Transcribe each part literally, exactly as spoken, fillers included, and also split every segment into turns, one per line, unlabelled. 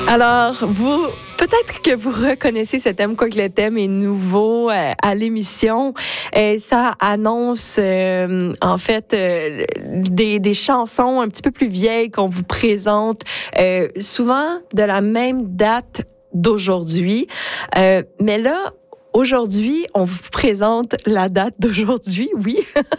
Alors, vous, peut-être que vous reconnaissez ce thème, quoique le thème est nouveau euh, à l'émission. Et ça annonce, euh, en fait, euh, des, des chansons un petit peu plus vieilles qu'on vous présente, euh, souvent de la même date d'aujourd'hui. Euh, mais là, aujourd'hui, on vous présente la date d'aujourd'hui, oui.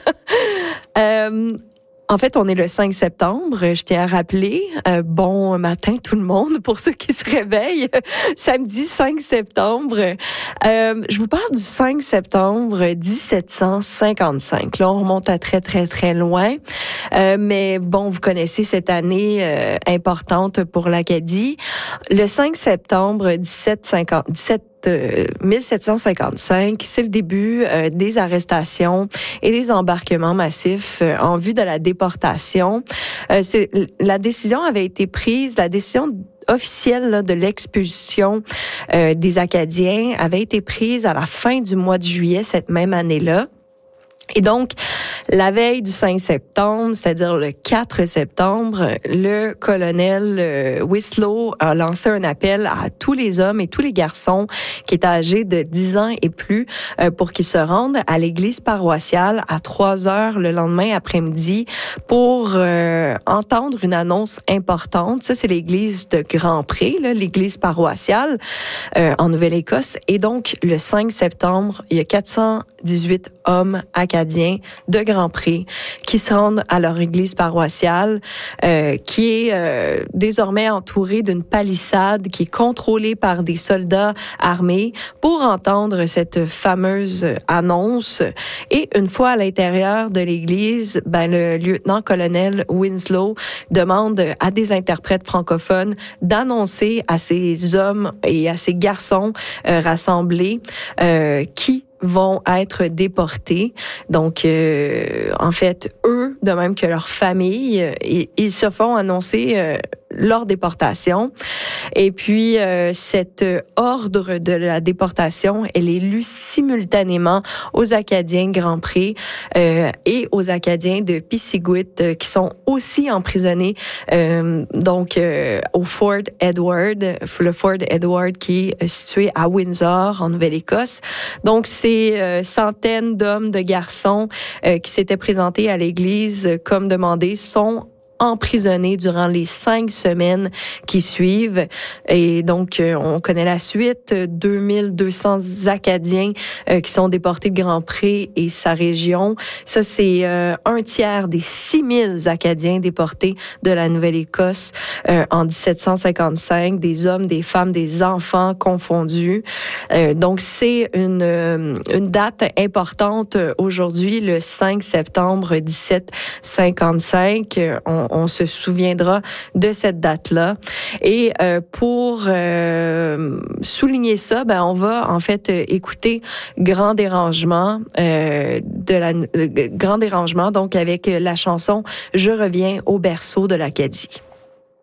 euh, En fait, on est le cinq septembre. Je tiens à rappeler, euh, bon matin tout le monde pour ceux qui se réveillent. Samedi cinq septembre. Euh, je vous parle du cinq septembre dix-sept cent cinquante-cinq. Là, on remonte à très, très, très loin. Euh, mais bon, vous connaissez cette année euh, importante pour l'Acadie. Le cinq septembre dix-sept cinquante, dix-sept mille sept cent cinquante-cinq, c'est le début euh, des arrestations et des embarquements massifs euh, en vue de la déportation. Euh, c'est, la décision avait été prise, la décision officielle là, de l'expulsion euh, des Acadiens avait été prise à la fin du mois de juillet cette même année-là. Et donc, la veille du cinq septembre, c'est-à-dire le quatre septembre, le colonel euh, Winslow a lancé un appel à tous les hommes et tous les garçons qui étaient âgés de dix ans et plus euh, pour qu'ils se rendent à l'église paroissiale à trois heures le lendemain après-midi pour euh, entendre une annonce importante. Ça, c'est l'église de Grand-Pré, là, l'église paroissiale euh, en Nouvelle-Écosse. Et donc, le cinq septembre, il y a quatre cent dix-huit hommes acadiens de Grand-Pré qui se rendent à leur église paroissiale euh, qui est euh, désormais entourée d'une palissade qui est contrôlée par des soldats armés pour entendre cette fameuse annonce. Et une fois à l'intérieur de l'église, ben, le lieutenant-colonel Winslow demande à des interprètes francophones d'annoncer à ces hommes et à ces garçons euh, rassemblés euh, qui vont être déportés. Donc, euh, en fait, eux, de même que leur famille, euh, ils, ils se font annoncer euh, leur déportation. Et puis, euh, cet ordre de la déportation, elle est lue simultanément aux Acadiens de Grand-Pré euh, et aux Acadiens de Pisiquid euh, qui sont aussi emprisonnés euh, donc euh, au Fort Edward, le Fort Edward qui est situé à Windsor, en Nouvelle-Écosse. Donc, ces euh, centaines d'hommes, de garçons euh, qui s'étaient présentés à l'église euh, comme demandé sont emprisonnés durant les cinq semaines qui suivent. Et donc, euh, on connaît la suite. deux mille deux cents Acadiens euh, qui sont déportés de Grand-Pré et sa région. Ça, c'est euh, un tiers des six mille Acadiens déportés de la Nouvelle-Écosse euh, en dix-sept cent cinquante-cinq. Des hommes, des femmes, des enfants confondus. Euh, donc, c'est une, euh, une date importante aujourd'hui, le cinq septembre dix-sept cinquante-cinq. On On se souviendra de cette date-là. Et euh, pour euh, souligner ça, ben on va en fait écouter Grand Dérangement euh, de la euh, Grand Dérangement, donc avec la chanson Je reviens au berceau de l'Acadie.